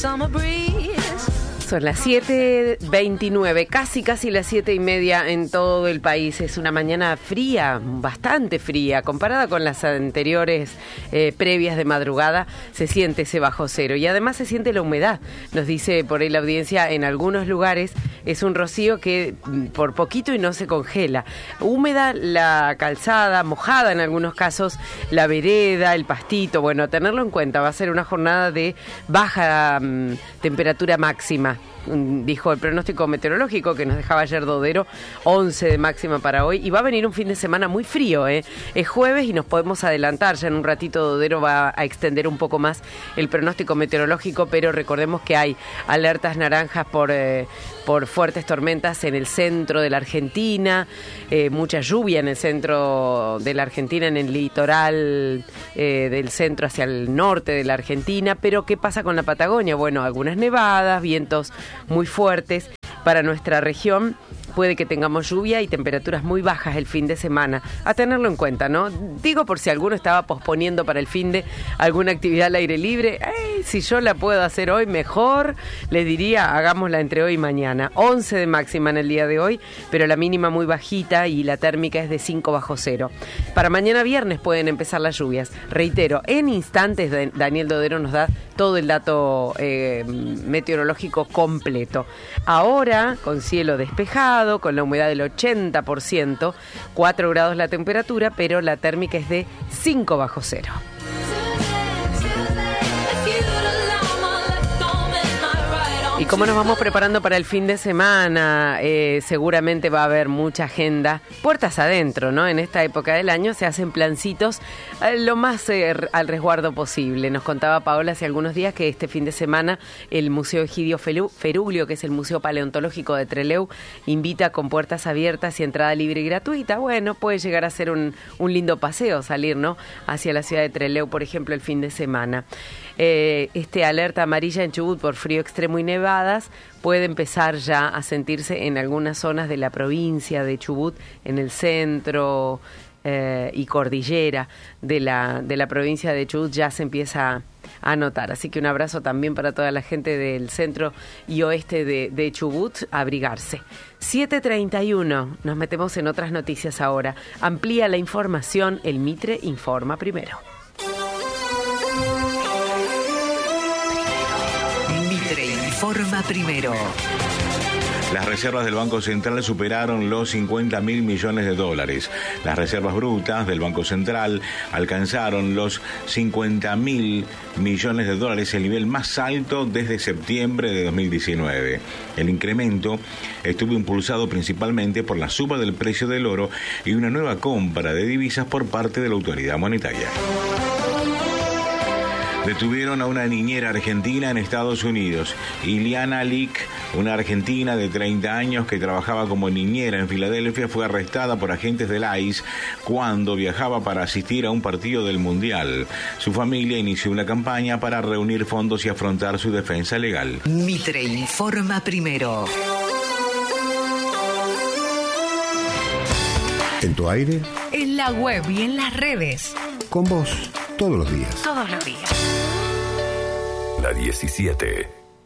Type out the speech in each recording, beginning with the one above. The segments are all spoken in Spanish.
Son las 7:29, casi las 7:30 en todo el país. Es una mañana fría, bastante fría, comparada con las anteriores previas de madrugada. Se siente ese bajo cero y además se siente la humedad. Nos dice por ahí la audiencia, en algunos lugares es un rocío que por poquito y no se congela. Húmeda la calzada, mojada en algunos casos la vereda, el pastito. Bueno, tenerlo en cuenta, va a ser una jornada de baja temperatura máxima. Dijo el pronóstico meteorológico que nos dejaba ayer Dodero, 11 de máxima para hoy, y va a venir un fin de semana muy frío, Es jueves y nos podemos adelantar, ya en un ratito Dodero va a extender un poco más el pronóstico meteorológico, pero recordemos que hay alertas naranjas por fuertes tormentas en el centro de la Argentina, mucha lluvia en el centro de la Argentina, en el litoral del centro hacia el norte de la Argentina. Pero ¿qué pasa con la Patagonia? Bueno, algunas nevadas, vientos muy fuertes para nuestra región. Puede que tengamos lluvia y temperaturas muy bajas el fin de semana. A tenerlo en cuenta, ¿no? Digo por si alguno estaba posponiendo para el fin de alguna actividad al aire libre. Si yo la puedo hacer hoy, mejor. Les diría, hagámosla entre hoy y mañana. 11 de máxima en el día de hoy, pero la mínima muy bajita y la térmica es de 5 bajo cero. Para mañana viernes pueden empezar las lluvias. Reitero, en instantes Daniel Dodero nos da todo el dato meteorológico completo. Ahora, con cielo despejado, con la humedad del 80%, 4 grados la temperatura, pero la térmica es de 5 bajo cero. Y como nos vamos preparando para el fin de semana, seguramente va a haber mucha agenda, puertas adentro, ¿no? En esta época del año se hacen plancitos lo más al resguardo posible. Nos contaba Paola hace algunos días que este fin de semana el Museo Egidio Feruglio, que es el Museo Paleontológico de Trelew, invita con puertas abiertas y entrada libre y gratuita. Bueno, puede llegar a ser un lindo paseo, salir, ¿no?, hacia la ciudad de Trelew, por ejemplo, el fin de semana. Alerta amarilla en Chubut por frío extremo y nevadas puede empezar ya a sentirse en algunas zonas de la provincia de Chubut, en el centro y cordillera de la provincia de Chubut ya se empieza a notar. Así que un abrazo también para toda la gente del centro y oeste de Chubut, abrigarse. 7:31, nos metemos en otras noticias ahora. Amplía la información, el Mitre informa primero. Informa primero. Las reservas del Banco Central superaron los 50.000 millones de dólares. Las reservas brutas del Banco Central alcanzaron los 50.000 millones de dólares, el nivel más alto desde septiembre de 2019. El incremento estuvo impulsado principalmente por la suba del precio del oro y una nueva compra de divisas por parte de la autoridad monetaria. Detuvieron a una niñera argentina en Estados Unidos. Iliana Lick, una argentina de 30 años que trabajaba como niñera en Filadelfia, fue arrestada por agentes del ICE cuando viajaba para asistir a un partido del Mundial. Su familia inició una campaña para reunir fondos y afrontar su defensa legal. Mitre informa primero. ¿En tu aire? En la web y en las redes. Con vos, todos los días. Todos los días. La 17.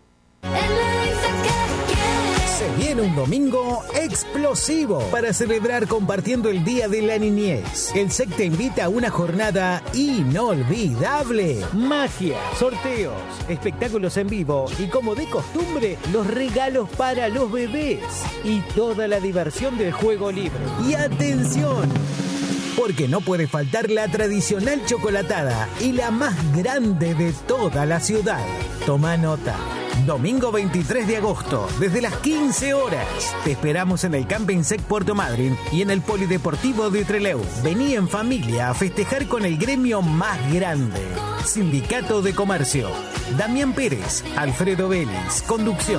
Se viene un domingo explosivo para celebrar compartiendo el Día de la Niñez. El SEC te invita a una jornada inolvidable. Magia, sorteos, espectáculos en vivo y, como de costumbre, los regalos para los bebés y toda la diversión del juego libre. Y atención, porque no puede faltar la tradicional chocolatada y la más grande de toda la ciudad. Toma nota. Domingo 23 de agosto, desde las 15 horas. Te esperamos en el Camping SEC Puerto Madryn y en el Polideportivo de Trelew. Vení en familia a festejar con el gremio más grande. Sindicato de Comercio. Damián Pérez, Alfredo Vélez, conducción.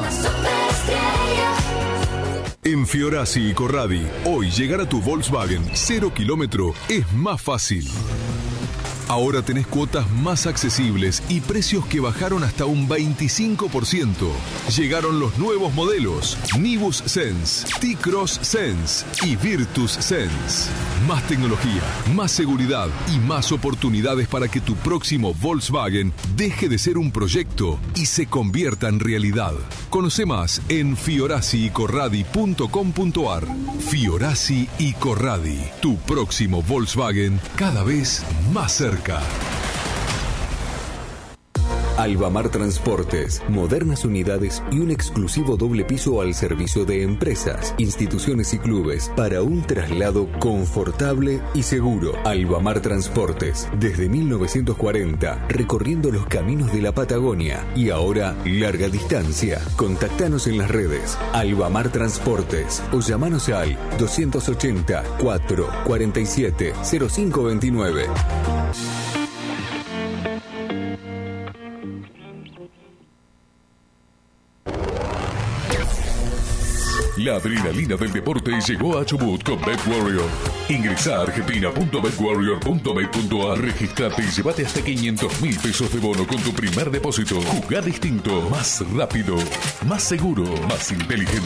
En Fiorazzi y Corradi, hoy llegar a tu Volkswagen 0 kilómetro es más fácil. Ahora tenés cuotas más accesibles y precios que bajaron hasta un 25%. Llegaron los nuevos modelos Nibus Sense, T-Cross Sense y Virtus Sense. Más tecnología, más seguridad y más oportunidades para que tu próximo Volkswagen deje de ser un proyecto y se convierta en realidad. Conoce más en fiorasiicorradi.com.ar. Fiorasi y Corradi, tu próximo Volkswagen cada vez más cerca. Albamar Transportes, modernas unidades y un exclusivo doble piso al servicio de empresas, instituciones y clubes para un traslado confortable y seguro. Albamar Transportes, desde 1940, recorriendo los caminos de la Patagonia y ahora larga distancia. Contactanos en las redes Albamar Transportes o llamanos al 280 447 0529. La adrenalina del deporte llegó a Chubut con BetWarrior. Ingresa a argentina.betwarrior.bet.ar, registrate y llévate hasta 500.000 pesos de bono con tu primer depósito. Jugá distinto, más rápido, más seguro, más inteligente.